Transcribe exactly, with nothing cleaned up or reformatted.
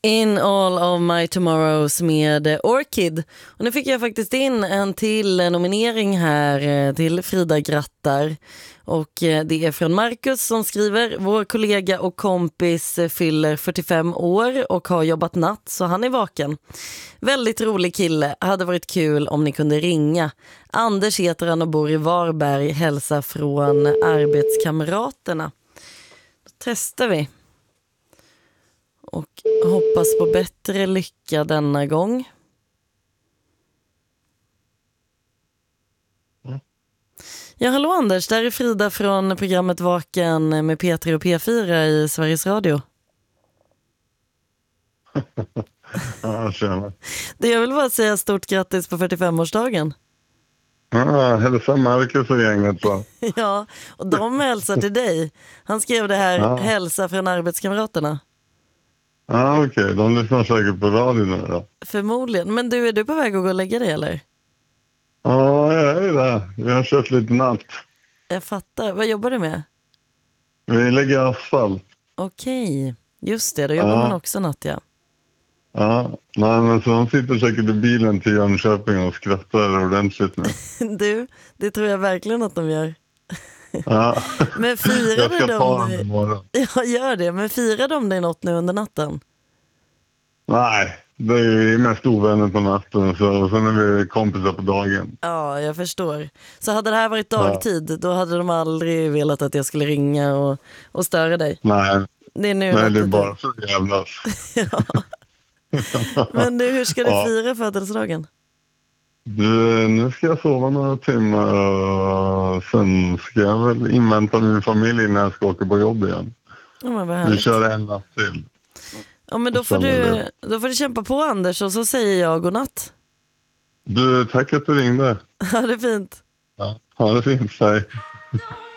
In All of My Tomorrows med Orchid. Och nu fick jag faktiskt in en till nominering här till Frida Grattar. Och det är från Marcus som skriver: vår kollega och kompis fyller fyrtiofem år och har jobbat natt, så han är vaken. Väldigt rolig kille, hade varit kul om ni kunde ringa. Anders heter han och bor i Varberg, hälsa från arbetskamraterna. Då testar vi. Och hoppas på bättre lycka denna gång. Mm. Ja, hallå Anders, där är Frida från programmet Vaken med P tre och P fyra i Sveriges Radio. Ja, tjena. Det jag vill bara säga stort grattis på fyrtiofemårsdagen. Ja, hälsa Marcus och gänget så. Ja, och de hälsar till dig. Han skrev det här, Ja. hälsa från arbetskamraterna. Ja, okej. Okay. De lyssnar säkert på radio nu då. Förmodligen. Men du, är du på väg att gå och lägga dig eller? Ja, jag är det. Vi har kört lite natt. Jag fattar. Vad jobbar du med? Vi lägger asfalt. Okej, just det. Då jobbar Ja. man också natt, ja. Ja, nej, men så de sitter säkert i bilen till Jönköping och skrattar ordentligt nu. Du, det tror jag verkligen att de gör. Ja. Men firade Jag ska de ta dem dig? imorgon. Ja, gör det. Men firade de dig något nu under natten? Nej, det är ju mest ovänner på natten så, och sen är vi kompisar på dagen. Ja, jag förstår. Så hade det här varit dagtid, då hade de aldrig velat att jag skulle ringa och, och störa dig. Nej, Det är nu nej det är nattetid. bara så jävlas. Ja. Men du, hur ska du Ja. fira födelsedagen? Du, nu ska jag sova några timmar och sen ska jag väl invänta min familj när jag ska åka på jobb igen. Ja, men vad Vi härligt. kör en natt till. Ja, men då får, du, då får du kämpa på Anders och så säger jag godnatt. Du, tack att du ringde. Ha det fint. Ja, ha det fint, hej.